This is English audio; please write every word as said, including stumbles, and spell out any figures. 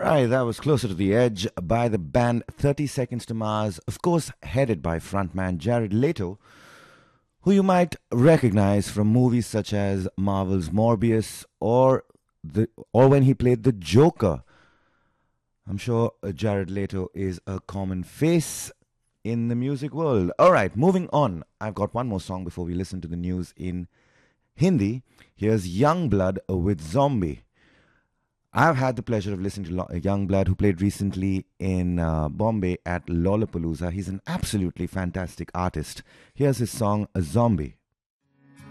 Right, that was Closer to the Edge by the band thirty Seconds to Mars, of course, headed by frontman Jared Leto, who you might recognize from movies such as Marvel's Morbius or the or when he played the Joker. I'm sure uh, Jared Leto is a common face in the music world. All right, moving on. I've got one more song before we listen to the news in Hindi. Here's Youngblood with Zombie. I've had the pleasure of listening to Lo- Youngblood, who played recently in uh, Bombay at Lollapalooza. He's an absolutely fantastic artist. Here's his song, A Zombie.